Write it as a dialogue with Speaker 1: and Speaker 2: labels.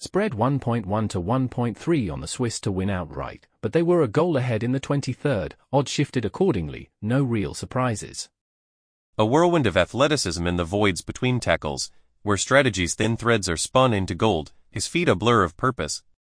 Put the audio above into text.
Speaker 1: Spread 1.1 to 1.3 on the Swiss to win outright, but they were a goal ahead in the 23rd, odds shifted accordingly, no real surprises.
Speaker 2: A whirlwind of athleticism in the voids between tackles, where strategy's thin threads are spun into gold, his feet a blur of purpose,